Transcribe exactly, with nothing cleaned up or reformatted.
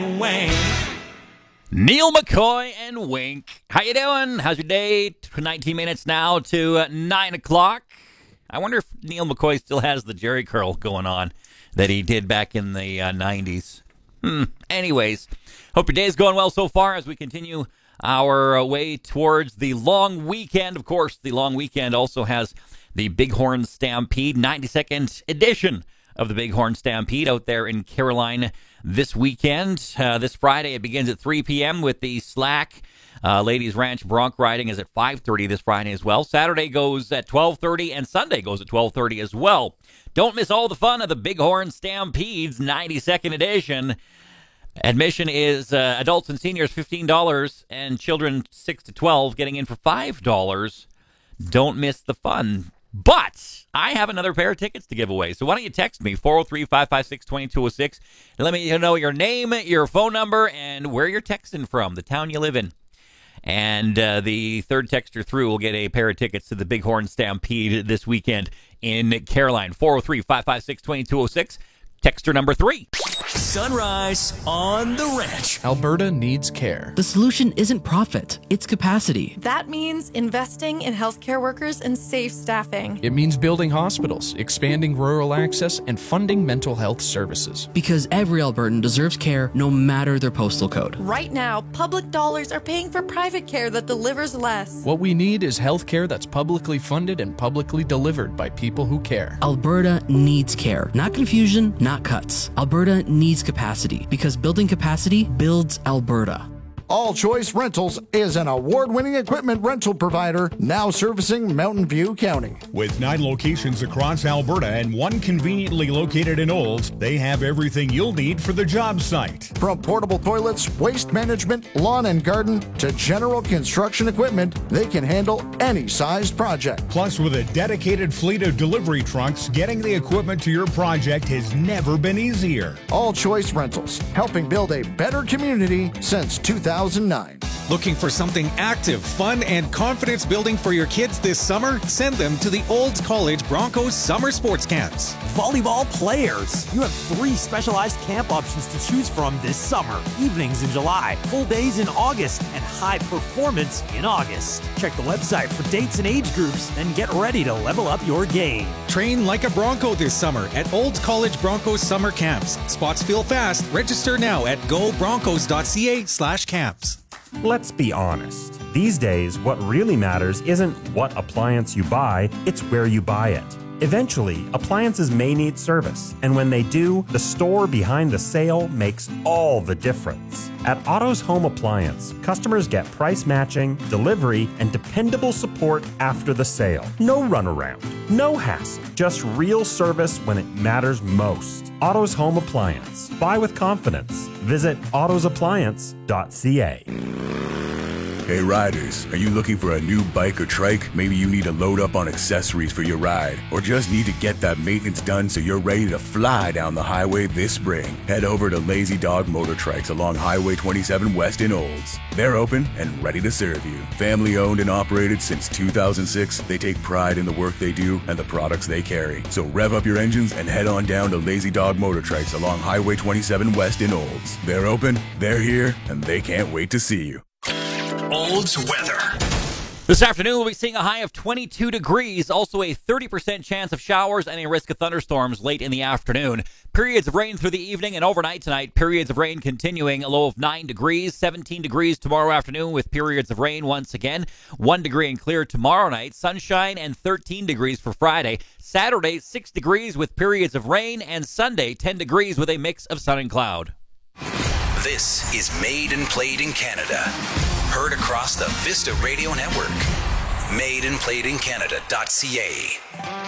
and Wink. Neil McCoy and Wink. How you doing? How's your day? nineteen minutes now to uh, nine o'clock. I wonder if Neil McCoy still has the Jerry curl going on that he did back in the uh, nineties. Hmm. Anyways, hope your day's going well so far as we continue our uh, way towards the long weekend. Of course, the long weekend also has the Bighorn Stampede, ninety-second edition of the Bighorn Stampede out there in Caroline this weekend. Uh, this Friday, it begins at three p.m. with the Slack uh, Ladies Ranch Bronc riding is at five thirty this Friday as well. Saturday goes at twelve thirty and Sunday goes at twelve thirty as well. Don't miss all the fun of the Bighorn Stampede's ninety-second edition. Admission is uh, adults and seniors fifteen dollars and children six to twelve getting in for five dollars. Don't miss the fun. But I have another pair of tickets to give away. So why don't you text me, four oh three, five five six, two two oh six, and let me know your name, your phone number, and where you're texting from, the town you live in. And uh, the third texter through will get a pair of tickets to the Bighorn Stampede this weekend in Caroline. four oh three, five five six, two two oh six, texter number three. Sunrise on the Ranch. Alberta needs care. The solution isn't profit, it's capacity. That means investing in healthcare workers and safe staffing. It means building hospitals, expanding rural access, and funding mental health services. Because every Albertan deserves care no matter their postal code. Right now, public dollars are paying for private care that delivers less. What we need is healthcare that's publicly funded and publicly delivered by people who care. Alberta needs care. Not confusion, not cuts. Alberta needs capacity, because building capacity builds Alberta. All Choice Rentals is an award-winning equipment rental provider now servicing Mountain View County. With nine locations across Alberta and one conveniently located in Olds, they have everything you'll need for the job site. From portable toilets, waste management, lawn and garden, to general construction equipment, they can handle any sized project. Plus, with a dedicated fleet of delivery trucks, getting the equipment to your project has never been easier. All Choice Rentals, helping build a better community since two thousand nine. Looking for something active, fun, and confidence building for your kids this summer? Send them to the Olds College Broncos Summer Sports Camps. Volleyball players, you have three specialized camp options to choose from this summer. Evenings in July, full days in August, and high performance in August. Check the website for dates and age groups and get ready to level up your game. Train like a Bronco this summer at Olds College Broncos Summer Camps. Spots fill fast. Register now at gobroncos.ca slash camps. Let's be honest. These days, what really matters isn't what appliance you buy, it's where you buy it. Eventually, appliances may need service, and when they do, the store behind the sale makes all the difference. At Otto's Home Appliance, customers get price matching, delivery, and dependable support after the sale. No runaround, no hassle, just real service when it matters most. Otto's Home Appliance. Buy with confidence. Visit autos appliance dot c a. Hey riders, are you looking for a new bike or trike? Maybe you need to load up on accessories for your ride, or just need to get that maintenance done so you're ready to fly down the highway this spring. Head over to Lazy Dog Motor Trikes along Highway twenty-seven West in Olds. They're open and ready to serve you. Family owned and operated since two thousand six, they take pride in the work they do and the products they carry. So rev up your engines and head on down to Lazy Dog Motor Trikes along Highway twenty-seven West in Olds. They're open, they're here, and they can't wait to see you. Olds weather. This afternoon, we'll be seeing a high of twenty-two degrees, also a thirty percent chance of showers and a risk of thunderstorms late in the afternoon. Periods of rain through the evening and overnight tonight. Periods of rain continuing, a low of nine degrees, seventeen degrees tomorrow afternoon with periods of rain once again. one degree and clear tomorrow night. Sunshine and thirteen degrees for Friday. Saturday, six degrees with periods of rain, and Sunday, ten degrees with a mix of sun and cloud. This is Made and Played in Canada. Heard across the Vista Radio Network. made and played in canada dot c a.